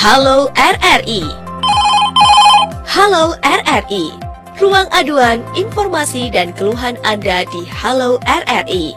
Halo RRI. Halo RRI. Ruang aduan informasi dan keluhan Anda di Halo RRI.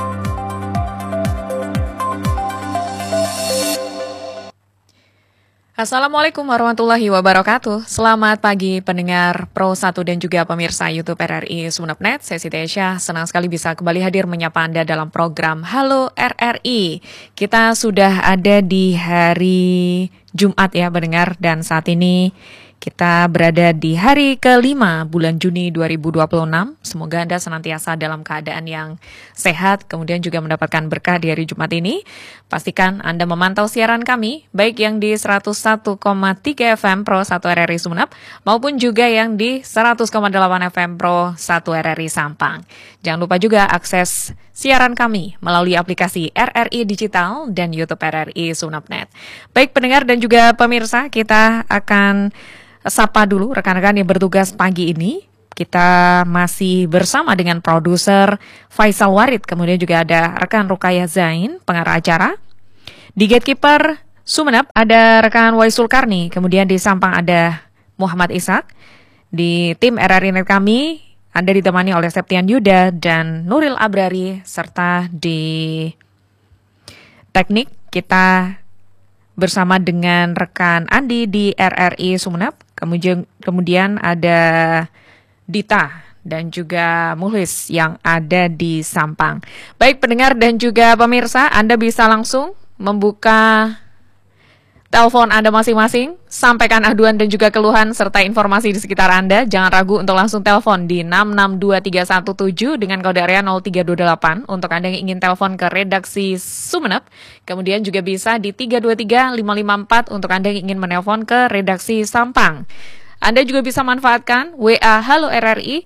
Assalamualaikum warahmatullahi wabarakatuh. Selamat pagi pendengar Pro 1 dan juga pemirsa YouTube RRI Sumeneb.net. Saya Siti Aisyah, senang sekali bisa kembali hadir menyapa Anda dalam program Halo RRI. Kita sudah ada di hari Jumat ya pendengar, dan saat ini kita berada di hari kelima bulan Juni 2026. Semoga Anda senantiasa dalam keadaan yang sehat, kemudian juga mendapatkan berkah di hari Jumat ini. Pastikan Anda memantau siaran kami, baik yang di 101,3 FM Pro 1 RRI Sumeneb, maupun juga yang di 100,8 FM Pro 1 RRI Sampang. Jangan lupa juga akses siaran kami melalui aplikasi RRI Digital dan YouTube RRI Sumeneb.net. Baik pendengar dan juga pemirsa, kita akan sapa dulu rekan-rekan yang bertugas pagi ini. Kita masih bersama dengan produser Faisal Warid, kemudian juga ada rekan Rukayah Zain, pengarah acara. Di Gatekeeper Sumeneb ada rekan Waisul Karni, kemudian di Sampang ada Muhammad Ishak. Di tim RRI Net kami, Anda ditemani oleh Septian Yuda dan Nuril Abrari, serta di teknik kita bersama dengan rekan Andi di RRI Sumeneb. Kemudian ada Dita dan juga Muhlis yang ada di Sampang. Baik pendengar dan juga pemirsa, Anda bisa langsung membuka telepon Anda masing-masing, sampaikan aduan dan juga keluhan serta informasi di sekitar Anda. Jangan ragu untuk langsung telepon di 662317 dengan kode area 0328 untuk Anda yang ingin telepon ke redaksi Sumeneb. Kemudian juga bisa di 323554 untuk Anda yang ingin menelpon ke redaksi Sampang. Anda juga bisa manfaatkan WA Halo RRI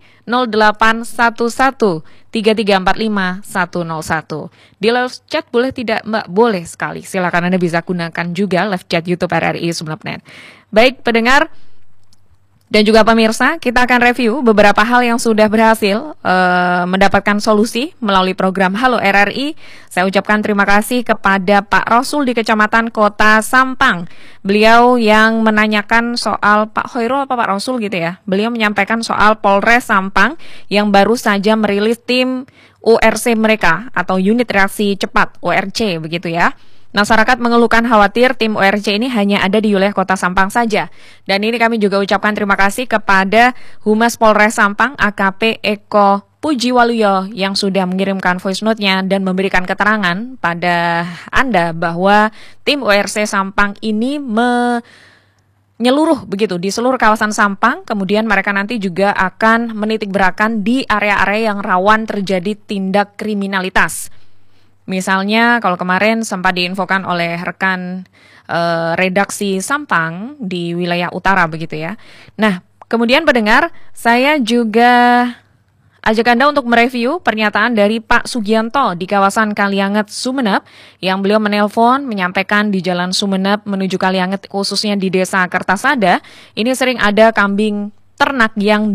0811 3345 101. Di live chat boleh tidak Mbak? Boleh sekali. Silakan Anda bisa gunakan juga live chat YouTube RRI Sumeneb.net. Baik pendengar dan juga pemirsa, kita akan review beberapa hal yang sudah berhasil mendapatkan solusi melalui program Halo RRI. Saya ucapkan terima kasih kepada Pak Rasul di Kecamatan Kota Sampang. Beliau yang menanyakan soal Pak Hoirul apa Pak Rasul gitu ya. Beliau menyampaikan soal Polres Sampang yang baru saja merilis tim URC mereka atau unit reaksi cepat URC begitu ya. Masyarakat mengeluhkan khawatir tim URC ini hanya ada di wilayah Kota Sampang saja. Dan ini kami juga ucapkan terima kasih kepada Humas Polres Sampang AKP Eko Pujiwaluyo yang sudah mengirimkan voice note-nya dan memberikan keterangan pada Anda bahwa tim URC Sampang ini menyeluruh begitu di seluruh kawasan Sampang. Kemudian mereka nanti juga akan menitik beratkan di area-area yang rawan terjadi tindak kriminalitas. Misalnya kalau kemarin sempat diinfokan oleh rekan redaksi Sampang di wilayah utara begitu ya. Nah, kemudian pendengar, saya juga ajak Anda untuk mereview pernyataan dari Pak Sugianto di kawasan Kalianget, Sumeneb, yang beliau menelpon menyampaikan di Jalan Sumeneb menuju Kalianget, khususnya di Desa Kertasada, ini sering ada kambing ternak yang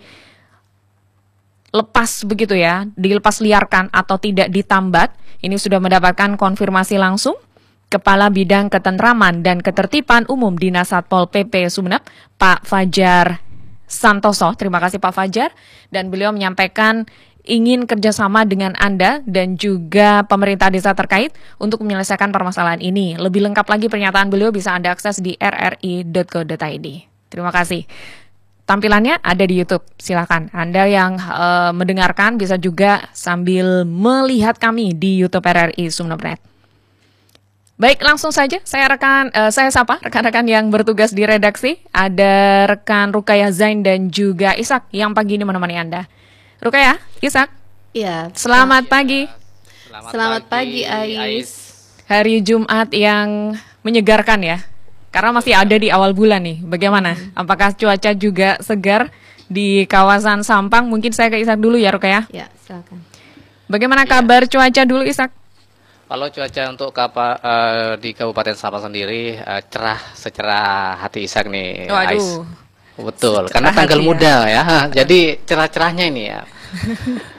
dilepas begitu ya, dilepas liarkan atau tidak ditambat. Ini sudah mendapatkan konfirmasi langsung Kepala Bidang Ketentraman dan Ketertiban Umum Dinas Satpol PP Sumeneb, Pak Fajar Santoso. Terima kasih Pak Fajar. Dan beliau menyampaikan ingin kerjasama dengan Anda dan juga pemerintah desa terkait untuk menyelesaikan permasalahan ini. Lebih lengkap lagi pernyataan beliau bisa Anda akses di rri.co.id. Terima kasih. Tampilannya ada di YouTube, silakan. Anda yang mendengarkan bisa juga sambil melihat kami di YouTube RRI Sumeneb.net. Baik, langsung saja saya sapa rekan-rekan yang bertugas di redaksi. Ada rekan Rukayah Zain dan juga Ishak yang pagi ini menemani Anda. Rukayah, Ishak. Iya. Selamat pagi. Selamat pagi, Ais. Hari Jumat yang menyegarkan ya. Karena masih ada di awal bulan nih, bagaimana? Apakah cuaca juga segar di kawasan Sampang? Mungkin saya ke Ishak dulu ya, Rukayah. Ya, silakan. Bagaimana kabar cuaca dulu, Ishak? Kalau cuaca untuk di Kabupaten Sampang sendiri cerah secerah hati Ishak nih, Ais. Betul, karena tanggal muda ya. Jadi cerah-cerahnya ini ya.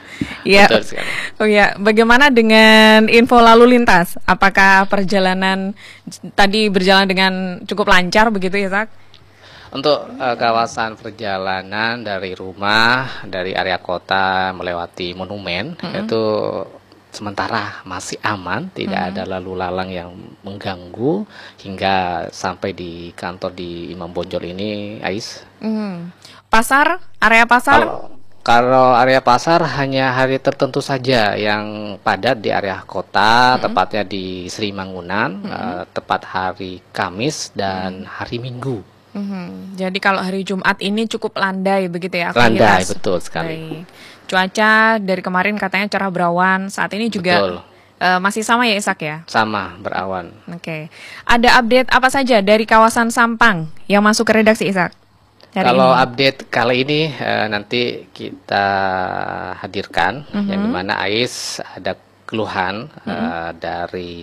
Ya. Betul sekali. Oh ya, bagaimana dengan info lalu lintas? Apakah perjalanan tadi berjalan dengan cukup lancar begitu ya, Sak? Untuk kawasan perjalanan dari rumah, dari area kota melewati monumen, itu sementara masih aman, tidak ada lalu lalang yang mengganggu hingga sampai di kantor di Imam Bonjol ini, Ais. Pasar, area pasar? Kalau area pasar hanya hari tertentu saja yang padat di area kota, tepatnya di Sri Mangunan, tepat hari Kamis dan hari Minggu. Jadi kalau hari Jumat ini cukup landai begitu ya? Landai, aktivitas. betul sekali. Baik. Cuaca dari kemarin katanya cerah berawan, saat ini juga Betul. masih sama ya Ishak ya? Sama, berawan. Oke. Ada update apa saja dari kawasan Sampang yang masuk ke redaksi Ishak? Kalau update kali ini nanti kita hadirkan, yang dimana Ais ada keluhan dari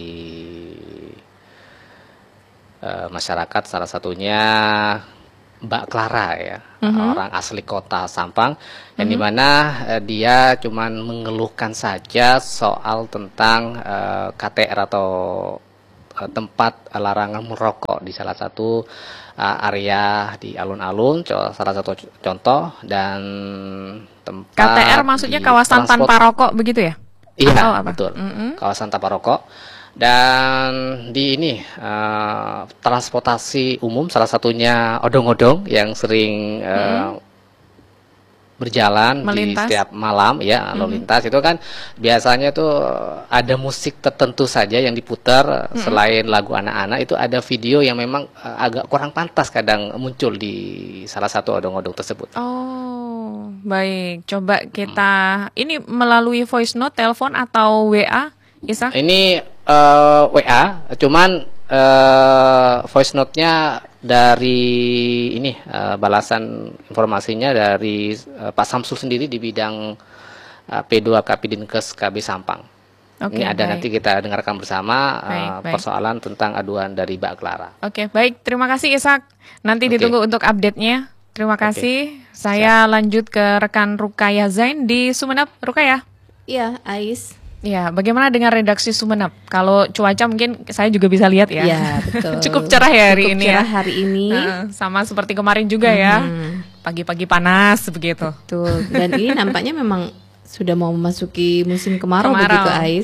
masyarakat, salah satunya Mbak Clara ya, orang asli kota Sampang, yang dimana dia cuman mengeluhkan saja soal tentang KTR atau tempat larangan merokok di salah satu area di alun-alun, salah satu contoh, dan tempat KTR maksudnya kawasan tanpa rokok begitu ya? Iya, betul. Kawasan tanpa rokok. Dan di ini transportasi umum, salah satunya odong-odong yang sering berjalan melintas. Di setiap malam ya, lalu lintas itu kan biasanya tuh ada musik tertentu saja yang diputar. Selain lagu anak-anak, itu ada video yang memang agak kurang pantas kadang muncul di salah satu odong-odong tersebut. Oh, baik. Coba kita ini melalui voice note, telepon atau WA, Isa? Ini WA, cuman voice note-nya dari ini balasan informasinya dari Pak Samsul sendiri di bidang P2 Kapdinkes KB Sampang. Ini ada, nanti kita dengarkan bersama persoalan tentang aduan dari Mbak Clara. Oke, baik. Terima kasih Ishak. Nanti ditunggu untuk update-nya. Terima kasih. Saya lanjut ke rekan Rukaya Zain di Sumeneb. Rukaya. Iya, Ais. Ya, bagaimana dengan redaksi Sumeneb? Kalau cuaca mungkin saya juga bisa lihat ya. Iya, betul. Cukup cerah ya hari ini. Cerah hari ini. Sama seperti kemarin juga ya. Pagi-pagi panas begitu. Betul. Dan ini nampaknya memang sudah mau memasuki musim kemarau. Begitu, Ais.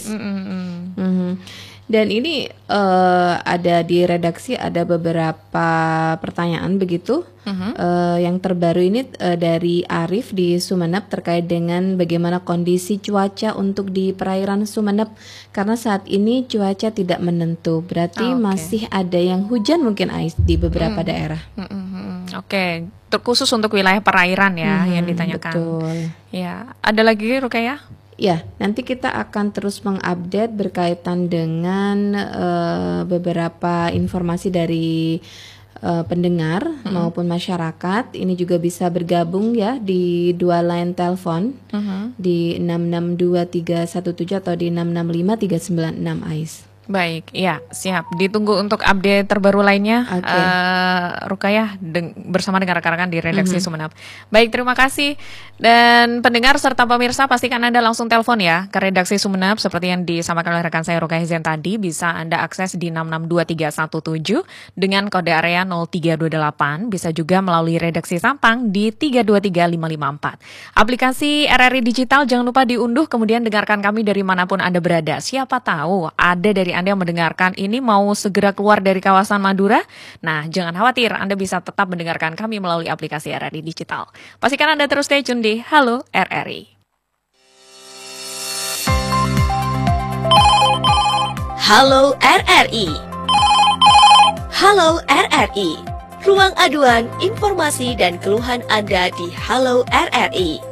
Dan ini ada di redaksi ada beberapa pertanyaan begitu. Yang terbaru ini dari Arif di Sumeneb terkait dengan bagaimana kondisi cuaca untuk di perairan Sumeneb, karena saat ini cuaca tidak menentu. Berarti masih ada yang hujan mungkin, Ais, di beberapa daerah. Oke, terkhusus untuk wilayah perairan ya yang ditanyakan. Betul. Ya, ada lagi Rukaya? Ya, nanti kita akan terus mengupdate berkaitan dengan beberapa informasi dari pendengar maupun masyarakat. Ini juga bisa bergabung ya di dua line telepon di 662317 atau di 665396, Ais. Baik, ya siap. Ditunggu untuk update terbaru lainnya, Rukayah bersama dengan rekan-rekan di redaksi Sumeneb. Baik, terima kasih. Dan pendengar serta pemirsa, pastikan Anda langsung telepon ya ke redaksi Sumeneb seperti yang disampaikan oleh rekan saya Rukayah Zain tadi. Bisa Anda akses di 662317 dengan kode area 0328. Bisa juga melalui redaksi Sampang di 323554. Aplikasi RRI Digital jangan lupa diunduh, kemudian dengarkan kami dari manapun Anda berada. Siapa tahu ada dari Anda yang mendengarkan ini mau segera keluar dari kawasan Madura. Nah, jangan khawatir, Anda bisa tetap mendengarkan kami melalui aplikasi RRI Digital. Pastikan Anda terus stay tune di Halo RRI. Halo RRI. Halo RRI. Ruang aduan, informasi dan keluhan Anda di Halo RRI.